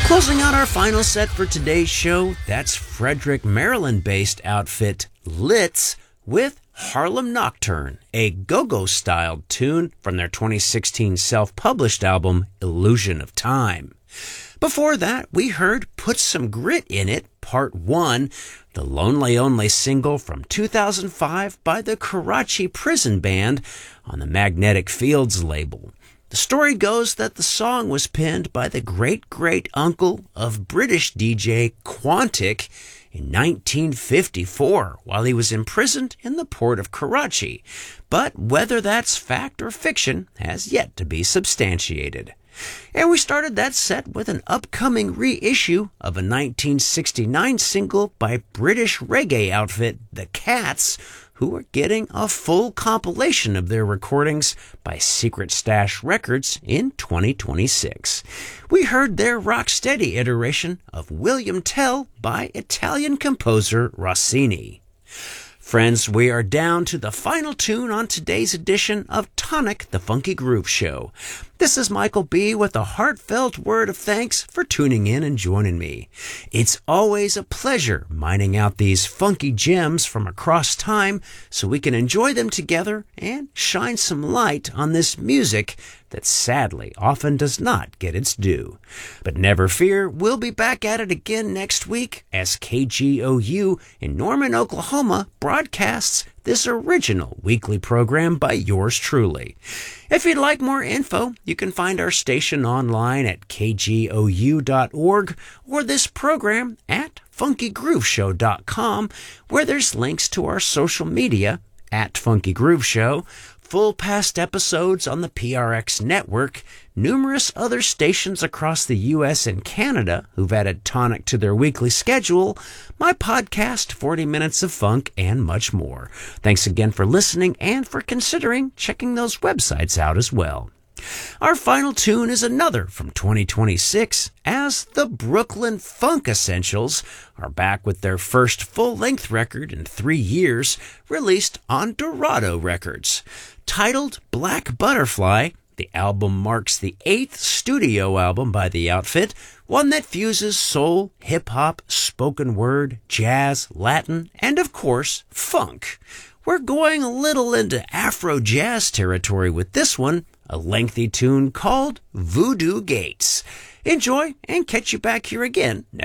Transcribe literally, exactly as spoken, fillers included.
Closing out our final set for today's show, that's Frederick, Maryland-based outfit Litz with Harlem Nocturne, a go-go-styled tune from their twenty sixteen self-published album, Illusion of Time. Before that, we heard Put Some Grit in It, Part one, the Lonely Only single from two thousand five by the Karachi Prison Band on the Magnetic Fields label. The story goes that the song was penned by the great-great-uncle of British D J Quantic in nineteen fifty-four while he was imprisoned in the port of Karachi. But whether that's fact or fiction has yet to be substantiated. And we started that set with an upcoming reissue of a nineteen sixty-nine single by British reggae outfit The Cats, who are getting a full compilation of their recordings by Secret Stash Records in twenty twenty-six. We heard their rocksteady iteration of William Tell by Italian composer Rossini. Friends, we are down to the final tune on today's edition of Tonic, the Funky Groove Show. This is Michael B. with a heartfelt word of thanks for tuning in and joining me. It's always a pleasure mining out these funky gems from across time so we can enjoy them together and shine some light on this music that sadly often does not get its due. But never fear, we'll be back at it again next week as K G O U in Norman, Oklahoma broadcasts this original weekly program by yours truly. If you'd like more info, you can find our station online at k g o u dot org or this program at funky groove show dot com, where there's links to our social media at Funky Groove Show, full past episodes on the P R X network, numerous other stations across the U S and Canada who've added Tonic to their weekly schedule, my podcast, forty minutes of Funk, and much more. Thanks again for listening and for considering checking those websites out as well. Our final tune is another from twenty twenty-six, as the Brooklyn Funk Essentials are back with their first full-length record in three years, released on Dorado Records. Titled Black Butterfly, the album marks the eighth studio album by the outfit, one that fuses soul, hip-hop, spoken word, jazz, Latin, and of course, funk. We're going a little into Afro-jazz territory with this one, a lengthy tune called Voodoo Gates. Enjoy, and catch you back here again next